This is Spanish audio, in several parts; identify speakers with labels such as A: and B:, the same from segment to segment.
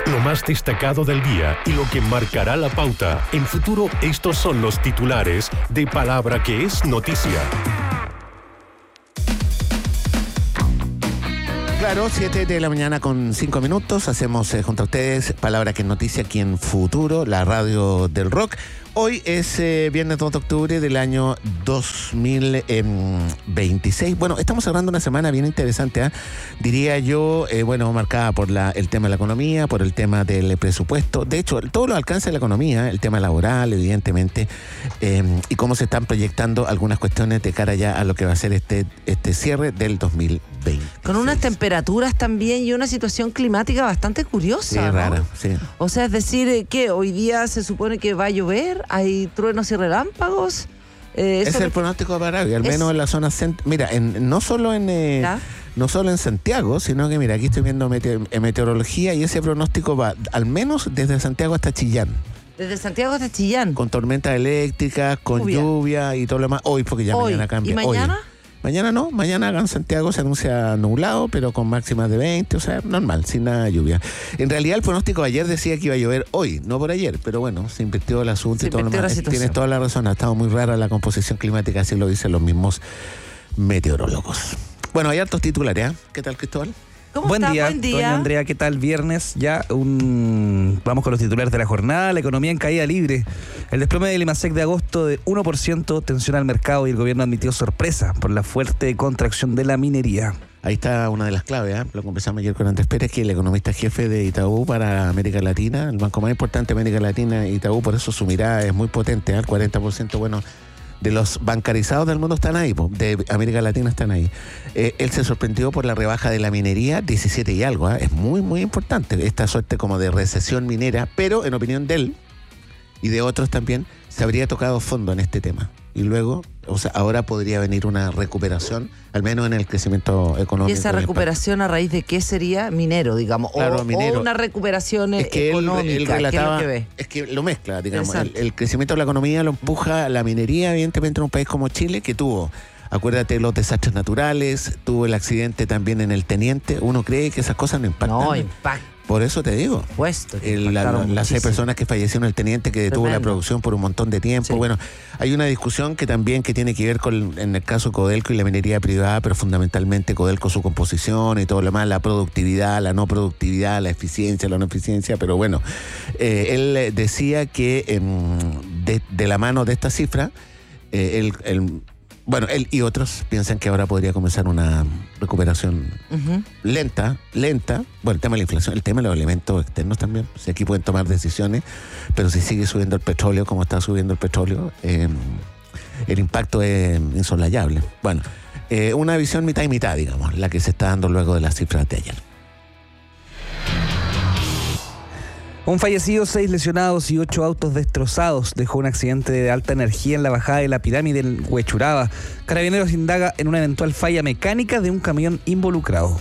A: Lo más destacado del día y lo que marcará la pauta. En Futuro, estos son los titulares de Palabra que es noticia.
B: Claro, 7:05 a.m. Hacemos junto a ustedes Palabra que es noticia aquí en Futuro, la radio del rock. Hoy es viernes 2 de octubre del año 2026. Bueno, estamos cerrando una semana bien interesante, diría yo, marcada por el tema de la economía, por el tema del presupuesto. De hecho, todo lo alcanza la economía, el tema laboral, evidentemente, y cómo se están proyectando algunas cuestiones de cara ya a lo que va a ser este cierre del 2020.
C: Con unas temperaturas también y una situación climática bastante curiosa.
B: Sí,
C: ¿no?
B: rara, sí.
C: O sea, es decir, que hoy día se supone que va a llover, hay truenos y relámpagos.
B: Es el pronóstico para hoy, al menos en la zona mira, no solo en Santiago, sino que mira, aquí estoy viendo meteorología y ese pronóstico va al menos desde Santiago hasta Chillán.
C: Desde Santiago hasta Chillán.
B: Con tormentas eléctricas, con lluvia y todo lo demás. Hoy, porque ya mañana cambia.
C: ¿Y mañana?
B: Hoy. Mañana no, mañana acá en Santiago se anuncia nublado, pero con máximas de 20, o sea, normal, sin nada de lluvia. En realidad el pronóstico de ayer decía que iba a llover hoy, no por ayer, pero bueno, se invirtió el asunto y todo lo demás. Tienes toda la razón, ha estado muy rara la composición climática, así lo dicen los mismos meteorólogos. Bueno, hay hartos titulares, ¿Qué tal, Cristóbal?
D: Buen día, doña Andrea, ¿qué tal? Viernes, vamos con los titulares de la jornada. La economía en caída libre. El desplome del IMASEC de agosto de 1%, tensión al mercado y el gobierno admitió sorpresa por la fuerte contracción de la minería.
B: Ahí está una de las claves, Lo conversamos ayer con Andrés Pérez, que es el economista jefe de Itaú para América Latina, el banco más importante de América Latina, Itaú, por eso su mirada es muy potente, el 40%, de los bancarizados del mundo están ahí, de América Latina están ahí. Él se sorprendió por la rebaja de la minería, 17 y algo, Es muy, muy importante esta suerte como de recesión minera, pero en opinión de él y de otros también, se habría tocado fondo en este tema. Y luego, ahora podría venir una recuperación, al menos en el crecimiento económico.
C: ¿Y esa recuperación a raíz de qué sería? Minero, digamos,
B: claro, minero.
C: O una recuperación económica.
B: Él relataba,
C: ¿qué es lo que ve?
B: Es que lo mezcla, digamos. El crecimiento de la economía lo empuja la minería, evidentemente, en un país como Chile, que tuvo, acuérdate, los desastres naturales, tuvo el accidente también en el Teniente. Uno cree que esas cosas no impactan.
C: No, impactan.
B: Por eso te digo, las 6 personas que fallecieron en el Teniente, que detuvo la producción por un montón de tiempo. Sí. Bueno, hay una discusión que tiene que ver con, en el caso Codelco y la minería privada, pero fundamentalmente Codelco, su composición y todo lo demás, la productividad, la no productividad, la eficiencia, la no eficiencia, pero bueno, él decía que de la mano de esta cifra, él y otros piensan que ahora podría comenzar una recuperación lenta. Bueno, el tema de la inflación, el tema de los elementos externos también. Si aquí pueden tomar decisiones, pero si sigue subiendo el petróleo como está subiendo el petróleo, el impacto es insolayable. Bueno, una visión mitad y mitad, digamos, la que se está dando luego de las cifras de ayer.
D: Un fallecido, 6 lesionados y 8 autos destrozados dejó un accidente de alta energía en la bajada de la pirámide en Huechuraba. Carabineros indaga en una eventual falla mecánica de un camión involucrado.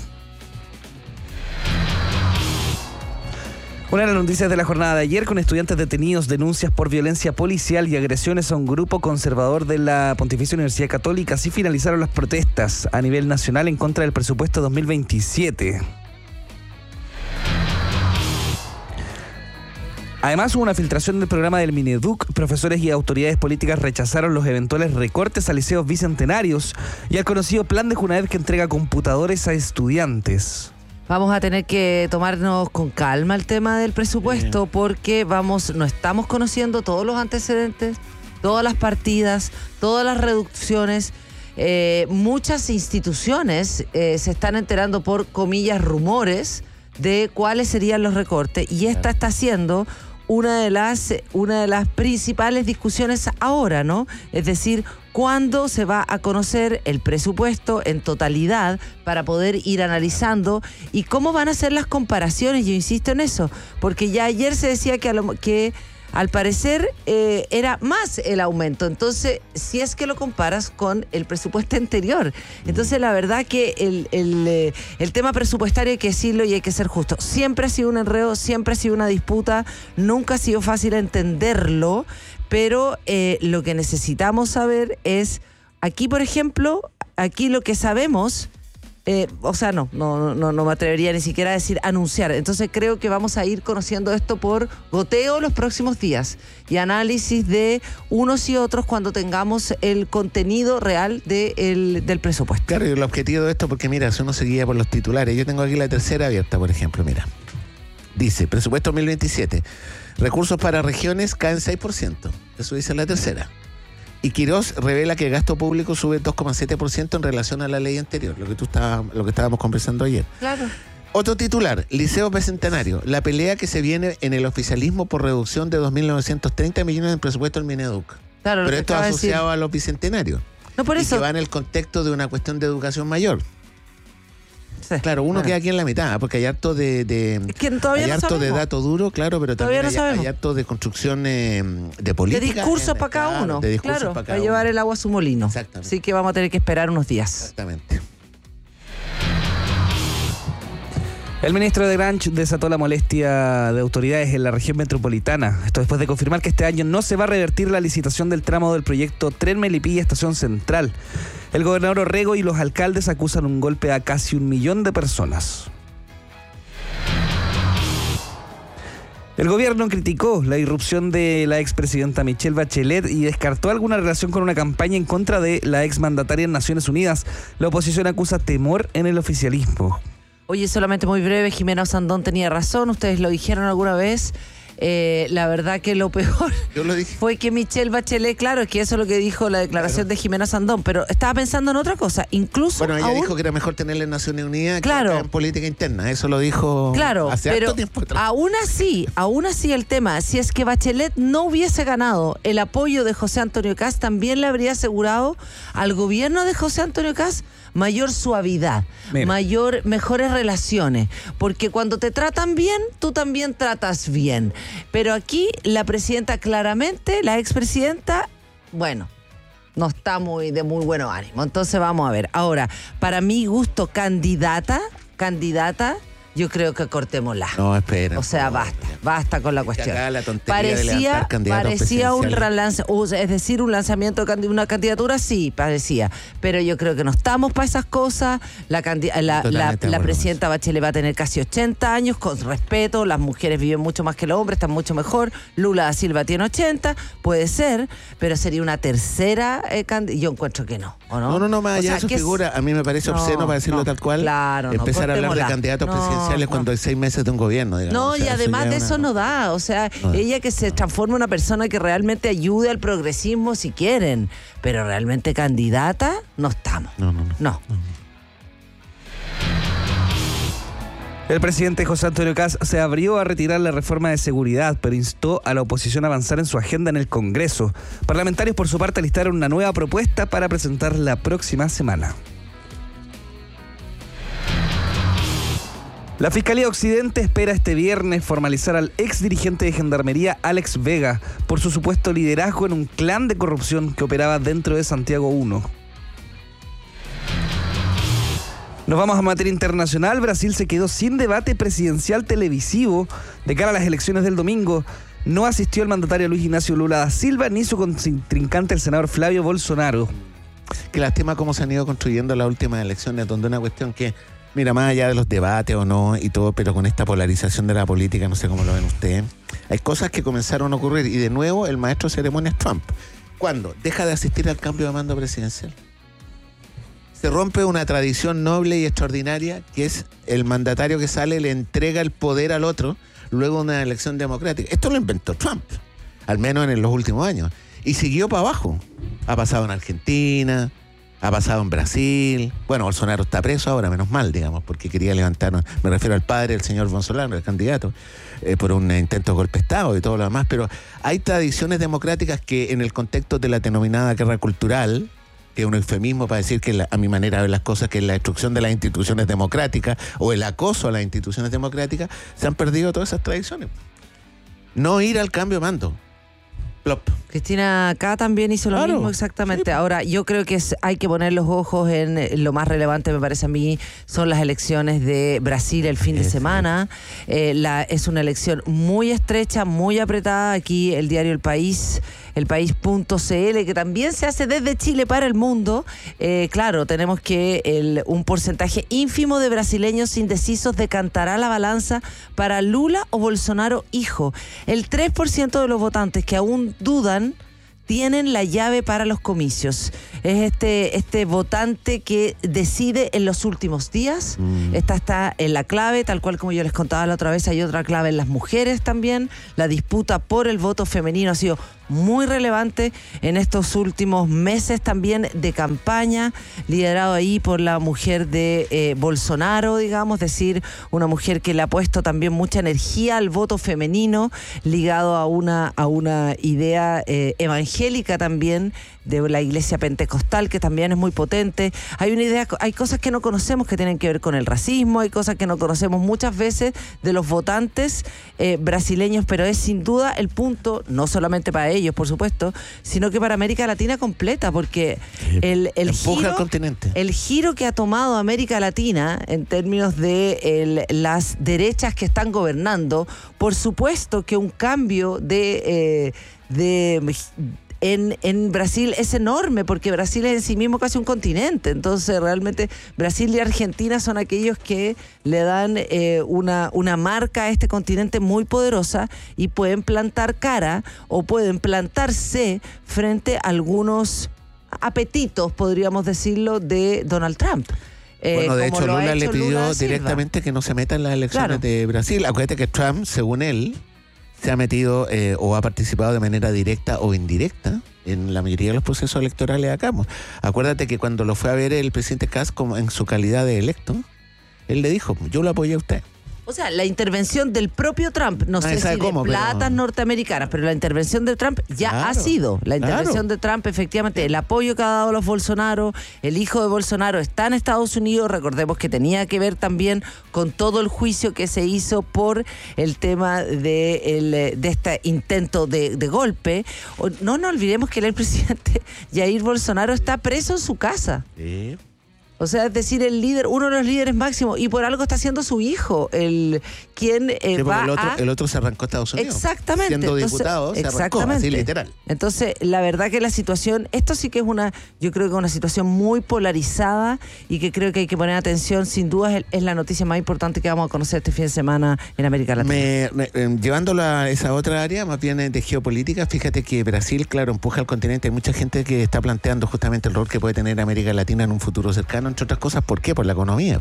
D: Una de las noticias de la jornada de ayer, con estudiantes detenidos, denuncias por violencia policial y agresiones a un grupo conservador de la Pontificia Universidad Católica. Así finalizaron las protestas a nivel nacional en contra del presupuesto 2027. Además, hubo una filtración del programa del Mineduc. Profesores y autoridades políticas rechazaron los eventuales recortes a liceos bicentenarios y al conocido plan de Junaed que entrega computadores a estudiantes.
C: Vamos a tener que tomarnos con calma el tema del presupuesto porque no estamos conociendo todos los antecedentes, todas las partidas, todas las reducciones. Muchas instituciones se están enterando por, comillas, rumores de cuáles serían los recortes, y esta está siendo una de las principales discusiones ahora, ¿no? Es decir, ¿cuándo se va a conocer el presupuesto en totalidad para poder ir analizando y cómo van a ser las comparaciones? Yo insisto en eso, porque ya ayer se decía que al parecer era más el aumento. Entonces, si es que lo comparas con el presupuesto anterior. Entonces, la verdad que el tema presupuestario hay que decirlo y hay que ser justo. Siempre ha sido un enredo, siempre ha sido una disputa, nunca ha sido fácil entenderlo, pero lo que necesitamos saber es, aquí, por ejemplo, aquí lo que sabemos no me atrevería ni siquiera a decir anunciar. Entonces creo que vamos a ir conociendo esto por goteo los próximos días y análisis de unos y otros cuando tengamos el contenido real del presupuesto.
B: Claro, y el objetivo de esto, porque mira, si uno se guía por los titulares, yo tengo aquí la tercera abierta, por ejemplo, mira. Dice, presupuesto 2027, recursos para regiones caen 6%. Eso dice la tercera. Y Quirós revela que el gasto público sube 2,7% en relación a la ley anterior, lo que estábamos conversando ayer.
C: Claro.
B: Otro titular, Liceo Bicentenario, la pelea que se viene en el oficialismo por reducción de 2.930 millones en presupuesto del Mineduc.
C: Claro,
B: pero esto es asociado a los bicentenarios.
C: No, por eso.
B: Y que va en el contexto de una cuestión de educación mayor. Sí, claro, uno queda aquí en la mitad, porque hay harto de dato duro, claro, pero también hay harto de construcción de política.
C: De discursos para cada uno, claro, para llevar el agua a su molino.
B: Exactamente.
C: Así que vamos a tener que esperar unos días.
B: Exactamente.
D: El ministro de Granch desató la molestia de autoridades en la región metropolitana. Esto después de confirmar que este año no se va a revertir la licitación del tramo del proyecto Tren Melipilla-Estación Central. El gobernador Orrego y los alcaldes acusan un golpe a casi 1 millón de personas. El gobierno criticó la irrupción de la expresidenta Michelle Bachelet y descartó alguna relación con una campaña en contra de la exmandataria en Naciones Unidas. La oposición acusa temor en el oficialismo.
C: Oye, solamente muy breve, Jimena Osandón tenía razón, ustedes lo dijeron alguna vez. La verdad que lo peor fue que Michelle Bachelet, claro, es que eso es lo que dijo la declaración de Jimena Sandón, pero estaba pensando en otra cosa, incluso
B: ella dijo que era mejor tenerla en Naciones Unidas que en política interna, eso lo dijo hace harto tiempo atrás. Aún
C: así el tema, si es que Bachelet no hubiese ganado el apoyo de José Antonio Kast, también le habría asegurado al gobierno de José Antonio Kast mayor suavidad, mejores relaciones, porque cuando te tratan bien, tú también tratas bien. Pero aquí la presidenta claramente, la expresidenta, bueno, no está de muy buen ánimo. Entonces vamos a ver. Ahora, para mi gusto, candidata, yo creo que cortémosla.
B: No, espera.
C: O sea, basta con la cuestión.
B: Acá la tontería de levantar candidatos
C: parecía un lanzamiento de una candidatura, sí, parecía. Pero yo creo que no estamos para esas cosas. La presidenta Bachelet va a tener casi 80 años, con respeto. Las mujeres viven mucho más que los hombres, están mucho mejor. Lula da Silva tiene 80, puede ser, pero sería una tercera candidata. Yo encuentro que no, ¿o no?
B: No, más allá de su figura, a mí me parece obsceno, para decirlo tal cual, empezar a hablar de candidatos presidenciales cuando hay 6 meses de un gobierno, digamos.
C: No, y además de eso no da. O sea, ella que se transforme en una persona que realmente ayude al progresismo si quieren, pero realmente candidata no estamos. No.
D: El presidente José Antonio Kast se abrió a retirar la reforma de seguridad, pero instó a la oposición a avanzar en su agenda en el Congreso. Parlamentarios, por su parte, listaron una nueva propuesta para presentar la próxima semana. La Fiscalía Occidente espera este viernes formalizar al ex dirigente de Gendarmería, Alex Vega, por su supuesto liderazgo en un clan de corrupción que operaba dentro de Santiago 1. Nos vamos a materia internacional. Brasil se quedó sin debate presidencial televisivo de cara a las elecciones del domingo. No asistió el mandatario Luis Ignacio Lula da Silva ni su contrincante, el senador Flavio Bolsonaro.
B: Qué lástima cómo se han ido construyendo las últimas elecciones, donde una cuestión que, mira, más allá de los debates o no y todo, pero con esta polarización de la política, no sé cómo lo ven ustedes, hay cosas que comenzaron a ocurrir. Y de nuevo, el maestro de ceremonias Trump, ¿cuándo? Deja de asistir al cambio de mando presidencial. Se rompe una tradición noble y extraordinaria, que es el mandatario que sale, le entrega el poder al otro luego de una elección democrática. Esto lo inventó Trump, al menos en los últimos años. Y siguió para abajo. Ha pasado en Argentina, ha pasado en Brasil. Bueno, Bolsonaro está preso ahora, menos mal, digamos, porque quería levantar, me refiero al padre del señor Bolsonaro, el candidato, por un intento de golpe de Estado y todo lo demás. Pero hay tradiciones democráticas que, en el contexto de la denominada guerra cultural, que es un eufemismo para decir que, a mi manera de ver las cosas, que es la destrucción de las instituciones democráticas o el acoso a las instituciones democráticas, se han perdido todas esas tradiciones. No ir al cambio de mando. Plop,
C: Cristina acá también hizo lo mismo, exactamente. Sí. Ahora, yo creo que hay que poner los ojos en lo más relevante, me parece a mí, son las elecciones de Brasil el fin de semana. Es una elección muy estrecha, muy apretada. Aquí el diario El País, elpaís.cl, que también se hace desde Chile para el mundo. Claro, tenemos que un porcentaje ínfimo de brasileños indecisos decantará la balanza para Lula o Bolsonaro hijo. El 3% de los votantes que aún dudan tienen la llave para los comicios. Es este votante que decide en los últimos días. Esta está en la clave, tal cual como yo les contaba la otra vez, hay otra clave en las mujeres también. La disputa por el voto femenino ha sido muy relevante en estos últimos meses también de campaña, liderado ahí por la mujer de Bolsonaro, digamos, es decir, una mujer que le ha puesto también mucha energía al voto femenino, ligado a una idea evangélica también de la iglesia pentecostal, que también es muy potente. Hay cosas que no conocemos que tienen que ver con el racismo, hay cosas que no conocemos muchas veces de los votantes brasileños, pero es sin duda el punto, no solamente para ellos, por supuesto, sino que para América Latina completa, porque el giro que ha tomado América Latina en términos de las derechas que están gobernando, por supuesto que un cambio en Brasil es enorme, porque Brasil es en sí mismo casi un continente. Entonces realmente Brasil y Argentina son aquellos que le dan una marca a este continente muy poderosa, y pueden plantar cara o pueden plantarse frente a algunos apetitos, podríamos decirlo, de Donald Trump.
B: Bueno, de hecho Lula le pidió directamente que no se meta en las elecciones de Brasil. Acuérdate que Trump, según él, se ha metido o ha participado de manera directa o indirecta en la mayoría de los procesos electorales acá. Acuérdate que cuando lo fue a ver el presidente Kass en su calidad de electo, él le dijo, yo lo apoyé a usted.
C: O sea, la intervención del propio Trump, no sé si de platas norteamericanas, pero la intervención de Trump ya ha sido. La intervención de Trump, efectivamente, el apoyo que ha dado a los Bolsonaro, el hijo de Bolsonaro está en Estados Unidos, recordemos que tenía que ver también con todo el juicio que se hizo por el tema de este intento de golpe. No olvidemos que el presidente Jair Bolsonaro está preso en su casa. Sí. O sea, es decir, el líder, uno de los líderes máximos, y por algo está siendo su hijo, quien
B: el otro se arrancó a Estados Unidos.
C: Exactamente.
B: Siendo diputado, se arrancó, así literal.
C: Entonces, la verdad que la situación, esto sí que es yo creo que una situación muy polarizada, y que creo que hay que poner atención, sin duda es la noticia más importante que vamos a conocer este fin de semana en América Latina.
B: Llevándolo a esa otra área, más bien de geopolítica, fíjate que Brasil, claro, empuja al continente. Hay mucha gente que está planteando justamente el rol que puede tener América Latina en un futuro cercano, entre otras cosas. ¿Por qué? Por la economía.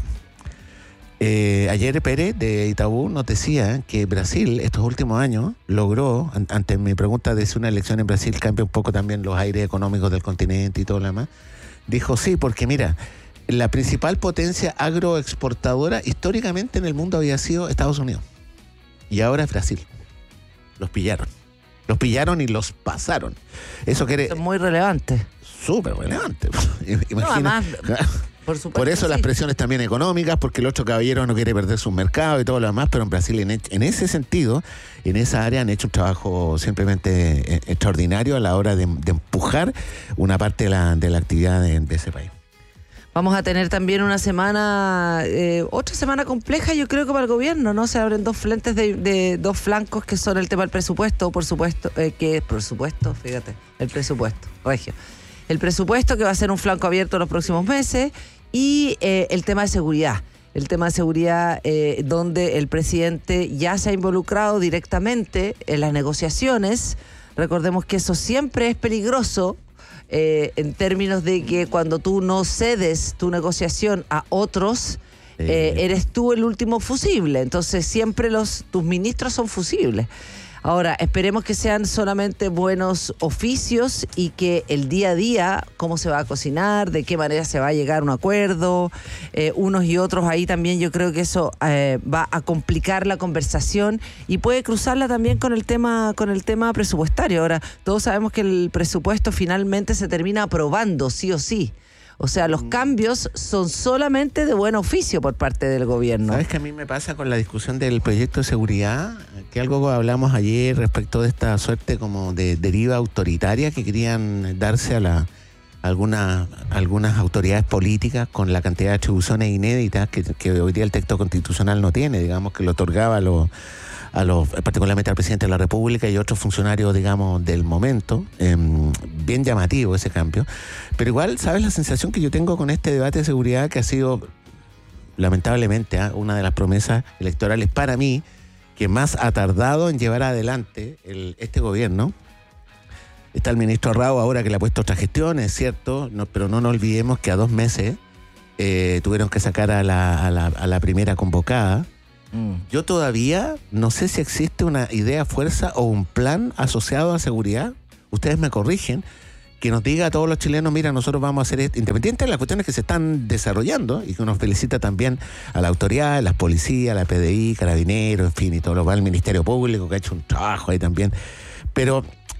B: Ayer Pérez de Itaú nos decía que Brasil estos últimos años logró, ante mi pregunta de si una elección en Brasil cambia un poco también los aires económicos del continente y todo lo demás, dijo sí, porque mira, la principal potencia agroexportadora históricamente en el mundo había sido Estados Unidos, y ahora es Brasil. Los pillaron y los pasaron. Eso
C: es muy relevante.
B: Súper relevante. Imagina. Por eso las presiones también económicas, porque el otro caballero no quiere perder su mercado y todo lo demás, pero en Brasil en ese sentido, en esa área han hecho un trabajo simplemente extraordinario a la hora de empujar una parte de la actividad de ese país.
C: Vamos a tener también una semana, otra semana compleja, yo creo que para el gobierno, ¿no? Se abren dos frentes de dos flancos, que son el tema del presupuesto, fíjate, el presupuesto, regio. El presupuesto, que va a ser un flanco abierto en los próximos meses, y el tema de seguridad. El tema de seguridad, donde el presidente ya se ha involucrado directamente en las negociaciones. Recordemos que eso siempre es peligroso, en términos de que cuando tú no cedes tu negociación a otros, eres tú el último fusible. Entonces siempre tus ministros son fusibles. Ahora, esperemos que sean solamente buenos oficios, y que el día a día, cómo se va a cocinar, de qué manera se va a llegar a un acuerdo, unos y otros ahí también, yo creo que eso va a complicar la conversación, y puede cruzarla también con el tema presupuestario. Ahora, todos sabemos que el presupuesto finalmente se termina aprobando, sí o sí. O sea, los cambios son solamente de buen oficio por parte del gobierno.
B: ¿Sabes qué a mí me pasa con la discusión del proyecto de seguridad? Que algo hablamos ayer respecto de esta suerte como de deriva autoritaria que querían darse a algunas autoridades políticas con la cantidad de atribuciones inéditas que hoy día el texto constitucional no tiene, digamos, que lo otorgaba particularmente al presidente de la República y otros funcionarios, digamos, del momento. Bien llamativo ese cambio. Pero igual, ¿sabes la sensación que yo tengo con este debate de seguridad que ha sido, lamentablemente, una de las promesas electorales para mí que más ha tardado en llevar adelante este gobierno? Está el ministro Rao ahora que le ha puesto otra gestión, es cierto, pero no nos olvidemos que a 2 meses tuvieron que sacar a la primera convocada. Yo todavía no sé si existe una idea, fuerza o un plan asociado a seguridad. Ustedes me corrigen, que nos diga a todos los chilenos, mira, nosotros vamos a hacer esto, independiente de las cuestiones que se están desarrollando, y que unos felicita también a la autoridad, a las policías, a la PDI, Carabineros, en fin, y todo lo cual, el Ministerio Público, que ha hecho un trabajo ahí también. Pero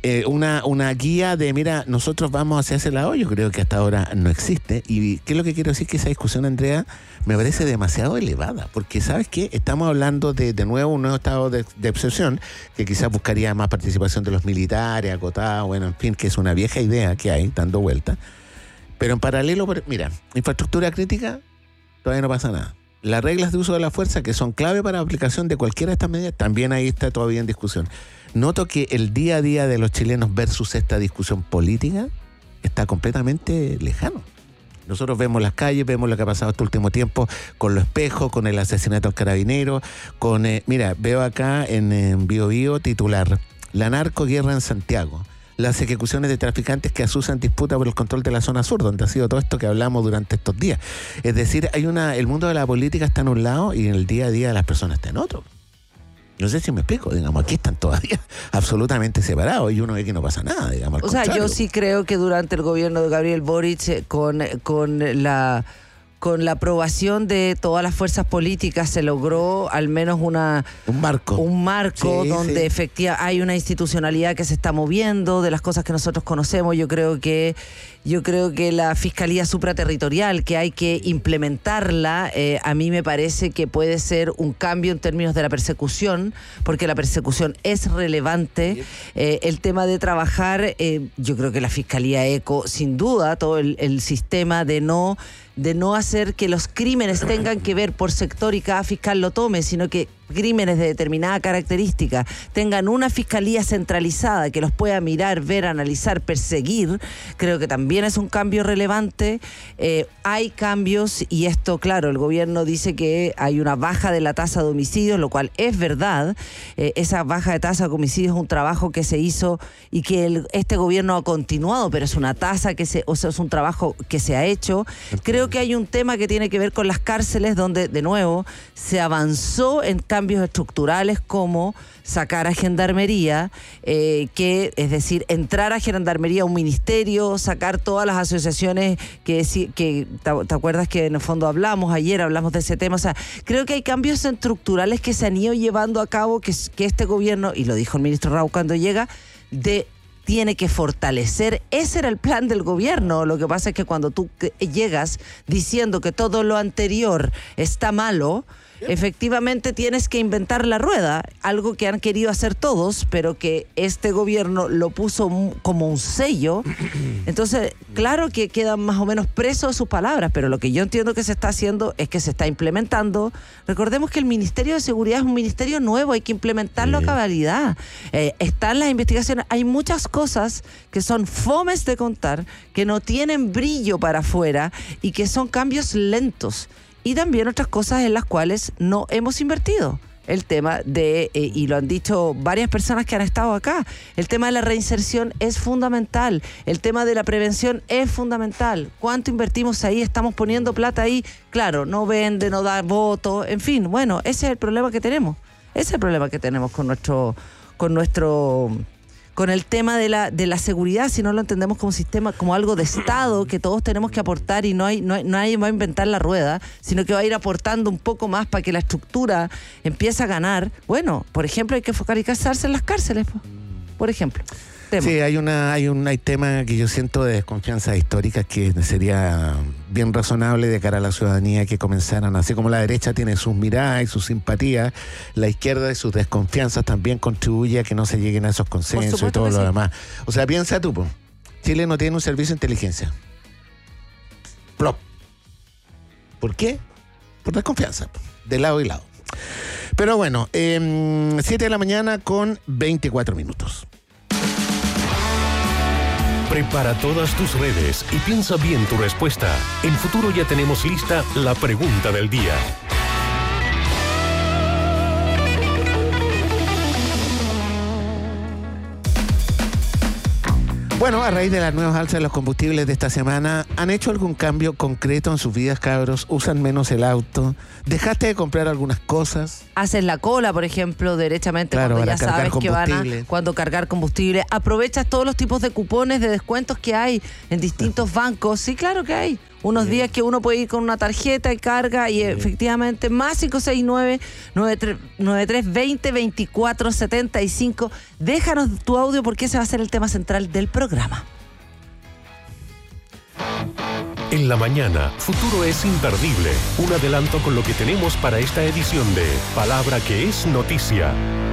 B: una guía de, mira, nosotros vamos hacia ese lado, yo creo que hasta ahora no existe. Y ¿qué es lo que quiero decir? Que esa discusión, Andrea, me parece demasiado elevada, porque ¿sabes qué? Estamos hablando de nuevo un nuevo estado de excepción, que quizás buscaría más participación de los militares, acotado, bueno, en fin, que es una vieja idea que hay dando vuelta. Pero en paralelo, mira, infraestructura crítica, todavía no pasa nada. Las reglas de uso de la fuerza, que son clave para la aplicación de cualquiera de estas medidas, también ahí está todavía en discusión. Noto que el día a día de los chilenos versus esta discusión política está completamente lejano. Nosotros vemos las calles, vemos lo que ha pasado este último tiempo con los espejos, con el asesinato del carabinero, mira, veo acá en Bio Bio titular, la narcoguerra en Santiago. Las ejecuciones de traficantes que asusan disputa por el control de la zona sur, donde ha sido todo esto que hablamos durante estos días. Es decir, el mundo de la política está en un lado y en el día a día de las personas está en otro. No sé si me explico, digamos, aquí están todavía absolutamente separados y uno ve que no pasa nada, digamos.
C: O sea, yo sí creo que durante el gobierno de Gabriel Boric, con la aprobación de todas las fuerzas políticas se logró al menos un marco sí, donde efectivamente hay una institucionalidad que se está moviendo de las cosas que nosotros conocemos. Yo creo que la Fiscalía Supraterritorial, que hay que implementarla, a mí me parece que puede ser un cambio en términos de la persecución, porque la persecución es relevante. El tema de trabajar, yo creo que la Fiscalía ECO, sin duda, todo el sistema de no hacer que los crímenes tengan que ver por sector y cada fiscal lo tome, sino que crímenes de determinada característica tengan una fiscalía centralizada que los pueda mirar, ver, analizar, perseguir. Creo que también es un cambio relevante. Hay cambios y esto, claro, el gobierno dice que hay una baja de la tasa de homicidios, lo cual es verdad. Esa baja de tasa de homicidios es un trabajo que se hizo y que este gobierno ha continuado, pero es una tasa es un trabajo que se ha hecho. Creo que hay un tema que tiene que ver con las cárceles, donde, de nuevo, se avanzó en cambios estructurales como sacar a Gendarmería, es decir, entrar a Gendarmería a un ministerio, sacar todas las asociaciones que ¿te acuerdas que en el fondo hablamos de ese tema? O sea, creo que hay cambios estructurales que se han ido llevando a cabo que este gobierno, y lo dijo el ministro Rao cuando llega, tiene que fortalecer. Ese era el plan del gobierno. Lo que pasa es que cuando tú llegas diciendo que todo lo anterior está malo, efectivamente tienes que inventar la rueda, algo que han querido hacer todos, pero que este gobierno lo puso como un sello. Entonces, claro que quedan más o menos presos de sus palabras, pero lo que yo entiendo que se está haciendo es que se está implementando. Recordemos que el Ministerio de Seguridad es un ministerio nuevo, hay que implementarlo a cabalidad. Están las investigaciones, hay muchas cosas que son fomes de contar, que no tienen brillo para afuera y que son cambios lentos. Y también otras cosas en las cuales no hemos invertido. El tema y lo han dicho varias personas que han estado acá, el tema de la reinserción es fundamental, el tema de la prevención es fundamental. ¿Cuánto invertimos ahí? Estamos poniendo plata ahí. Claro, no vende, no da voto, en fin, bueno, ese es el problema que tenemos. Ese es el problema que tenemos con el tema de la seguridad, si no lo entendemos como un sistema, como algo de Estado que todos tenemos que aportar y nadie va a inventar la rueda, sino que va a ir aportando un poco más para que la estructura empiece a ganar. Bueno, por ejemplo, hay que focalizarse en las cárceles, por ejemplo. tema.
B: Sí, hay tema que yo siento de desconfianza histórica que sería bien razonable de cara a la ciudadanía que comenzaran, así como la derecha tiene sus miradas y sus simpatías, la izquierda y sus desconfianzas también contribuye a que no se lleguen a esos consensos y todo lo demás. O sea, piensa tú, Chile no tiene un servicio de inteligencia. Plop. ¿Por qué? Por desconfianza, de lado y lado. Pero bueno, 7 de la mañana con 24 minutos.
A: Prepara todas tus redes y piensa bien tu respuesta. En Futuro ya tenemos lista la pregunta del día.
B: Bueno, a raíz de las nuevas alzas de los combustibles de esta semana, ¿han hecho algún cambio concreto en sus vidas, cabros? ¿Usan menos el auto? ¿Dejaste de comprar algunas cosas?
C: Haces la cola, por ejemplo, derechamente,
B: claro,
C: cuando ya sabes que cuando cargar combustible. Aprovechas todos los tipos de cupones de descuentos que hay en distintos bancos. Sí, claro que hay. Unos días que uno puede ir con una tarjeta y carga y efectivamente más 569-9320-2475. Déjanos tu audio porque ese va a ser el tema central del programa.
A: En la mañana, Futuro es imperdible. Un adelanto con lo que tenemos para esta edición de Palabra que es Noticia.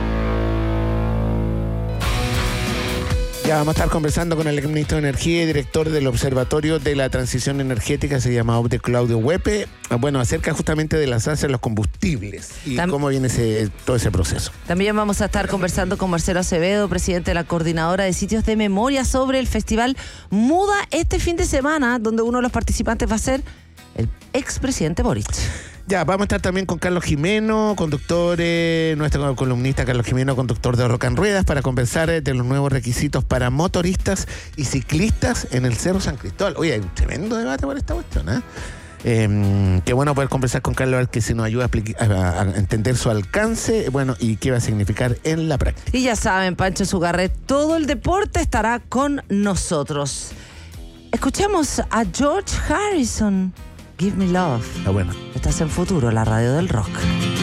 B: Ya vamos a estar conversando con el ministro de Energía y director del Observatorio de la Transición Energética, se llama OBDE, Claudio Huepe, bueno, acerca justamente de las alzas de los combustibles y cómo viene todo ese proceso.
C: También vamos a estar conversando con Marcelo Acevedo, presidente de la Coordinadora de Sitios de Memoria, sobre el festival Muda este fin de semana, donde uno de los participantes va a ser el expresidente Boric.
B: Ya, vamos a estar también con Carlos Jimeno, conductor, nuestro columnista Carlos Jimeno, conductor de Rock en Ruedas, para conversar de los nuevos requisitos para motoristas y ciclistas en el Cerro San Cristóbal. Oye, hay un tremendo debate por esta cuestión, qué bueno poder conversar con Carlos, a ver que se nos ayuda a entender su alcance, bueno, y qué va a significar en la práctica.
C: Y ya saben, Pancho Zugarret, todo el deporte estará con nosotros. Escuchemos a George Harrison. Give Me Love.
B: Bueno.
C: Estás en Futuro, la radio del rock.